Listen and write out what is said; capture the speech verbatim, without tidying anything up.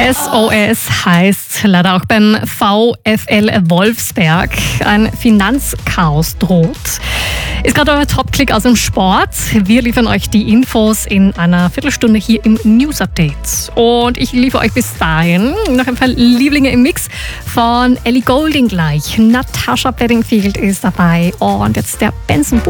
S O S heißt leider auch beim VfL Wolfsberg. Ein Finanzchaos droht. Ist gerade euer Top-Click aus dem Sport. Wir liefern euch die Infos in einer Viertelstunde hier im News Update. Und ich liefere euch bis dahin noch ein paar Lieblinge im Mix von Ellie Goulding gleich. Natasha Bedingfield ist dabei und jetzt der Benson